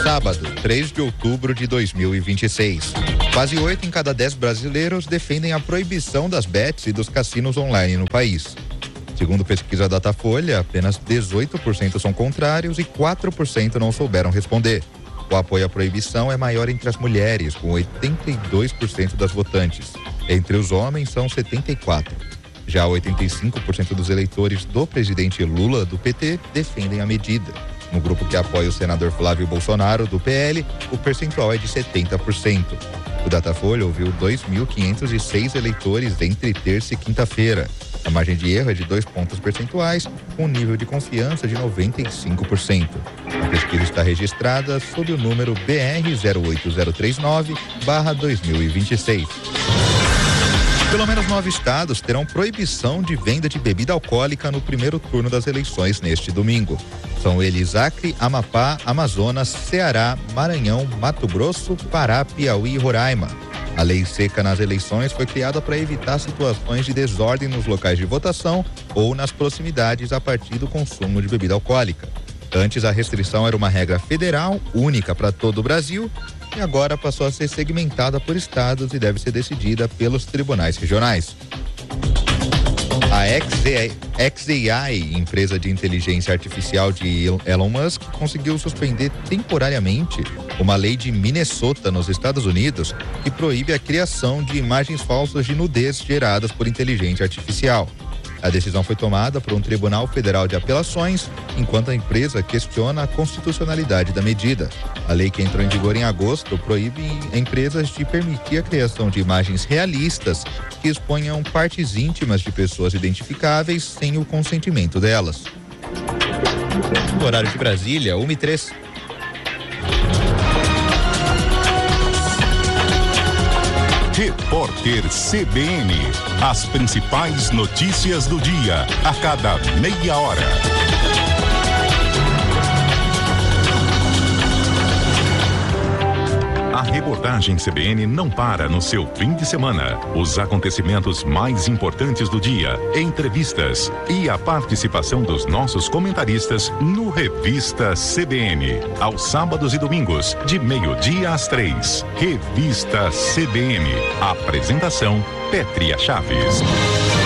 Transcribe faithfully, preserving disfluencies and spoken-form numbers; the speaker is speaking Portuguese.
Sábado, três de outubro de dois mil e vinte e seis. Quase oito em cada dez brasileiros defendem a proibição das bets e dos cassinos online no país. Segundo pesquisa Datafolha, apenas dezoito por cento são contrários e quatro por cento não souberam responder. O apoio à proibição é maior entre as mulheres, com oitenta e dois por cento das votantes. Entre os homens, são setenta e quatro por cento. Já oitenta e cinco por cento dos eleitores do presidente Lula, do P T, defendem a medida. No grupo que apoia o senador Flávio Bolsonaro, do P L, o percentual é de setenta por cento. O Datafolha ouviu dois mil quinhentos e seis eleitores entre terça e quinta-feira. A margem de erro é de dois pontos percentuais, com um nível de confiança de noventa e cinco por cento. A pesquisa está registrada sob o número B R zero oito zero três nove barra dois mil e vinte e seis. Pelo menos nove estados terão proibição de venda de bebida alcoólica no primeiro turno das eleições neste domingo. São eles Acre, Amapá, Amazonas, Ceará, Maranhão, Mato Grosso, Pará, Piauí e Roraima. A lei seca nas eleições foi criada para evitar situações de desordem nos locais de votação ou nas proximidades a partir do consumo de bebida alcoólica. Antes, a restrição era uma regra federal, única para todo o Brasil, e agora passou a ser segmentada por estados e deve ser decidida pelos tribunais regionais. A X A I, empresa de inteligência artificial de Elon Musk, conseguiu suspender temporariamente uma lei de Minnesota, nos Estados Unidos, que proíbe a criação de imagens falsas de nudez geradas por inteligência artificial. A decisão foi tomada por um tribunal federal de apelações, enquanto a empresa questiona a constitucionalidade da medida. A lei, que entrou em vigor em agosto, proíbe empresas de permitir a criação de imagens realistas que exponham partes íntimas de pessoas identificáveis sem o consentimento delas. No horário de Brasília, uma e três. Repórter C B N. As principais notícias do dia, a cada meia hora. A reportagem C B N não para no seu fim de semana. Os acontecimentos mais importantes do dia, entrevistas e a participação dos nossos comentaristas no Revista C B N. Aos sábados e domingos, de meio-dia às três. Revista C B N. Apresentação: Pétria Chaves.